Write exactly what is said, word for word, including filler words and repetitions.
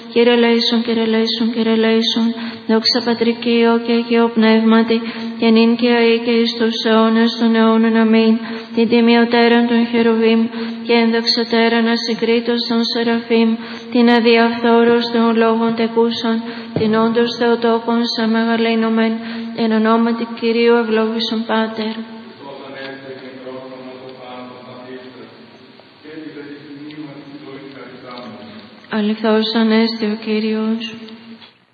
Κύριε ελέησον, Κύριε ελέησον, Κύριε ελέησον. Δόξα Πατρί και Υιό και Αγίο Πνεύματι, και νυν και αεί και εις τους αιώνας των αιώνων. Αμήν. Την τιμιωτέραν των χερουβίμ και ενδοξωτέραν ασυγκρίτως των σεραφείμ, την αδιαφθόρους των λόγων τεκούσαν, την όντως Θεοτόκον σαν μεγαλύνομεν, εν ονόματι Κυρίου ευλόγησον Πάτερ. Αληθώς ανέστη ο Κύριος.